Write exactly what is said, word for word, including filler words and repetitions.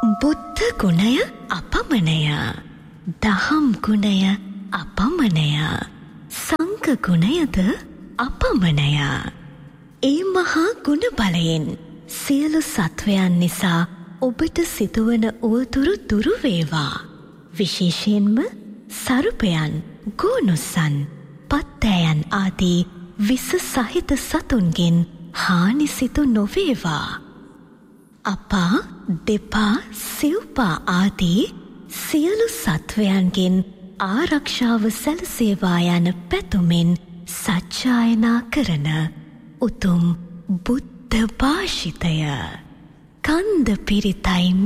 බුද්ධ ගුණය අපමණය. දහම් ගුණය අපමණය. සංඝ ගුණයද අපමණය. ඒ මහා ගුණ බලයෙන් සියලු සත්වයන් නිසා ඔබට සිදුවන උවදුරු දුරු වේවා. විශේෂයෙන්ම සරුපයන්, ගෝනුස්සන්, පත්තෑයන් ආදී විස සහිත සතුන්ගෙන් හානි සිදු නොවේවා. අපා, දෙපා, සිව්පා ආදී සියලු සත්වයන්ගෙන් ආරක්ෂාව සැලසේවා යන පැතුමෙන් සජ්ජායනා කරන උතුම් බුද්ධ භාෂිතය කන්ද පිරිතයි